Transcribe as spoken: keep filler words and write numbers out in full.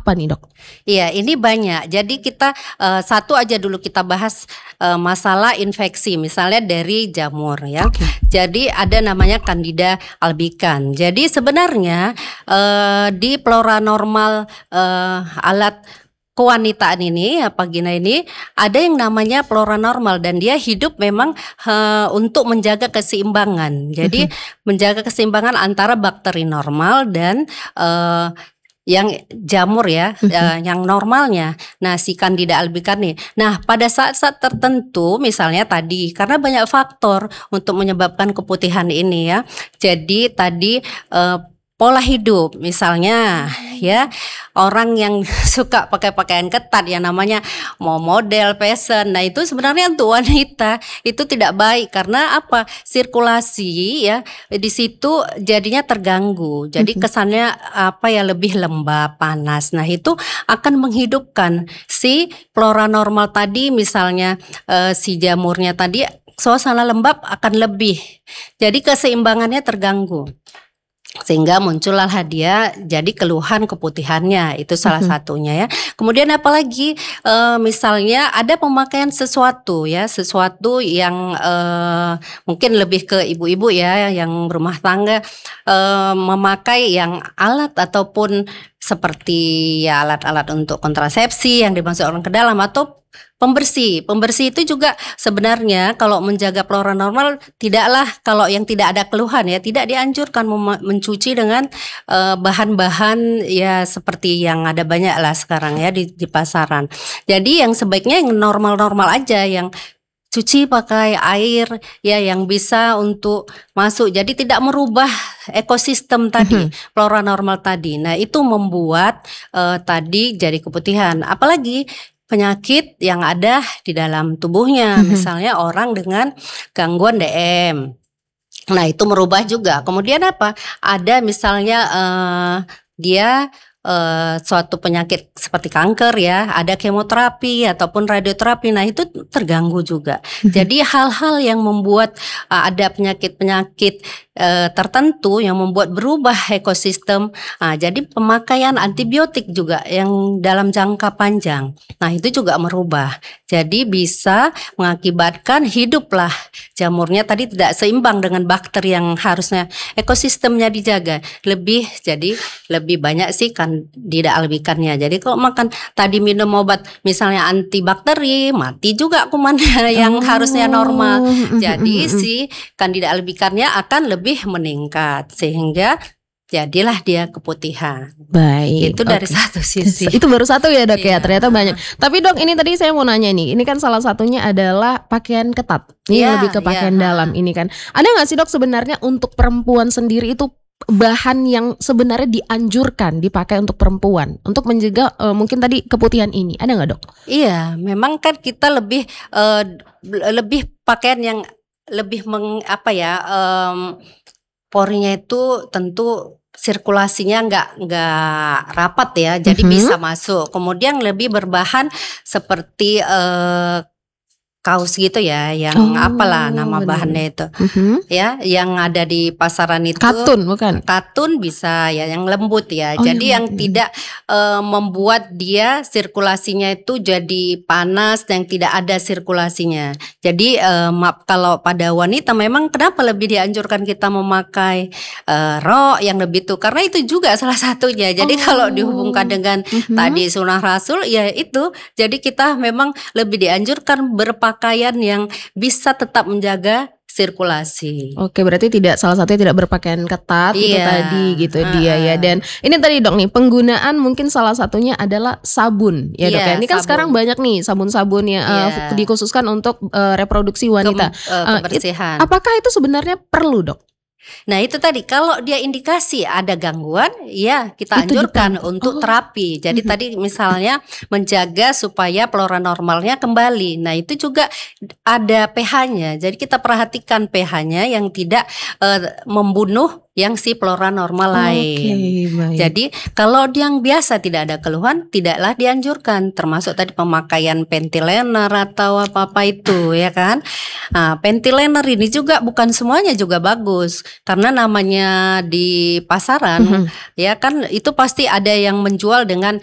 apa nih dok? Iya, ini banyak. Jadi kita uh, satu aja dulu kita bahas uh, masalah infeksi, misalnya dari jamur ya. Okay. Jadi ada namanya Candida albicans. Jadi sebenarnya uh, di flora normal uh, alat kewanitaan ini, ya vagina ini, ada yang namanya flora normal dan dia hidup memang uh, untuk menjaga keseimbangan. Jadi mm-hmm. menjaga keseimbangan antara bakteri normal dan uh, yang jamur ya, mm-hmm. uh, yang normalnya. Nah, si Candida albicans nih. Nah, pada saat-saat tertentu, misalnya tadi, karena banyak faktor untuk menyebabkan keputihan ini ya. Jadi tadi uh, pola hidup, misalnya ya orang yang suka pakai pakaian ketat yang namanya mau model fashion, nah itu sebenarnya untuk wanita itu tidak baik karena apa? Sirkulasi ya di situ jadinya terganggu, jadi kesannya apa ya lebih lembab, panas. Nah itu akan menghidupkan si flora normal tadi, misalnya eh, si jamurnya tadi suasana lembab akan lebih, jadi keseimbangannya terganggu. Sehingga muncullah dia jadi keluhan keputihannya, itu salah mm-hmm. satunya ya. Kemudian apalagi e, misalnya ada pemakaian sesuatu ya, sesuatu yang e, mungkin lebih ke ibu-ibu ya yang rumah tangga e, memakai yang alat ataupun seperti ya alat-alat untuk kontrasepsi yang dimasukkan ke dalam atau pembersih. Pembersih itu juga sebenarnya kalau menjaga flora normal tidaklah, kalau yang tidak ada keluhan ya, tidak dianjurkan mem- mencuci dengan uh, bahan-bahan ya seperti yang ada banyak lah sekarang ya di, di pasaran. Jadi yang sebaiknya yang normal-normal aja, yang cuci pakai air ya yang bisa untuk masuk, jadi tidak merubah ekosistem tadi, mm-hmm. flora normal tadi. Nah itu membuat uh, tadi jadi keputihan. Apalagi penyakit yang ada di dalam tubuhnya, mm-hmm. misalnya orang dengan gangguan D M. Nah itu merubah juga. Kemudian apa? Ada misalnya uh, dia Uh, suatu penyakit seperti kanker ya, ada kemoterapi ataupun radioterapi, nah itu terganggu juga. Mm-hmm. Jadi hal-hal yang membuat uh, ada penyakit-penyakit uh, tertentu yang membuat berubah ekosistem. Nah, jadi pemakaian antibiotik juga yang dalam jangka panjang, nah itu juga merubah. Jadi bisa mengakibatkan hiduplah jamurnya tadi tidak seimbang dengan bakteri yang harusnya ekosistemnya dijaga. Lebih jadi lebih banyak sih Candida albicans-nya. Jadi kalau makan tadi minum obat misalnya antibakteri, mati juga kumannya yang oh. harusnya normal. Jadi si Candida albicans-nya akan lebih meningkat sehingga jadilah dia keputihan. Baik. Itu dari okay. satu sisi. Itu baru satu ya dok ya, yeah. ternyata banyak. Tapi dok ini tadi saya mau nanya nih, ini kan salah satunya adalah pakaian ketat. Ini yeah, lebih ke pakaian yeah. dalam ini kan. Ada nggak sih dok sebenarnya untuk perempuan sendiri itu bahan yang sebenarnya dianjurkan dipakai untuk perempuan untuk mencegah uh, mungkin tadi keputihan ini, ada nggak dok? Iya, memang kan kita lebih uh, lebih pakaian yang lebih meng, apa ya um, porinya itu tentu sirkulasinya nggak nggak rapat ya, jadi mm-hmm. bisa masuk. Kemudian lebih berbahan seperti uh, kaos gitu ya, yang oh, apalah nama bener. Bahannya itu, mm-hmm. ya, yang ada di pasaran itu. Katun bukan? Katun bisa ya, yang lembut ya. Oh, jadi yang, yang bener. tidak uh, membuat dia sirkulasinya itu jadi panas dan tidak ada sirkulasinya. Jadi uh, maaf kalau pada wanita memang kenapa lebih dianjurkan kita memakai uh, rok yang lebih tuh, karena itu juga salah satunya. Jadi oh. kalau dihubungkan dengan mm-hmm. tadi sunnah Rasul ya itu, jadi kita memang lebih dianjurkan berpakaian pakaian yang bisa tetap menjaga sirkulasi. Oke, berarti tidak salah satunya tidak berpakaian ketat iya. itu tadi gitu uh, dia ya. Dan ini tadi dok nih penggunaan mungkin salah satunya adalah sabun ya dok iya, ya. Ini kan sabun. Sekarang banyak nih sabun-sabun yang iya. uh, dikhususkan untuk uh, reproduksi wanita. Ke, uh, kebersihan. Uh, it, apakah itu sebenarnya perlu dok? Nah itu tadi kalau dia indikasi ada gangguan, ya kita itu anjurkan dipanggil. Untuk oh. terapi. Jadi mm-hmm. tadi misalnya menjaga supaya flora normalnya kembali. Nah itu juga ada pH-nya. Jadi kita perhatikan pH-nya yang tidak uh, membunuh yang si flora normal lain. Okay, jadi kalau yang biasa tidak ada keluhan, tidaklah dianjurkan. Termasuk tadi pemakaian pentiliner atau apa-apa itu ya kan. Nah, pentiliner ini juga bukan semuanya juga bagus. Karena namanya di pasaran mm-hmm. ya kan itu pasti ada yang menjual dengan